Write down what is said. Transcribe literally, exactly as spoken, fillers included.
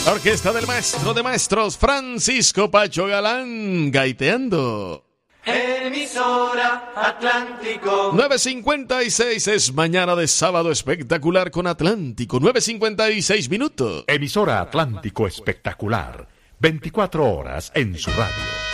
Orquesta del maestro de maestros, Francisco Pacho Galán, gaiteando. Emisora Atlántico. nueve cincuenta y seis es mañana de sábado espectacular con Atlántico. nueve cincuenta y seis minutos. Emisora Atlántico espectacular. veinticuatro horas en su radio.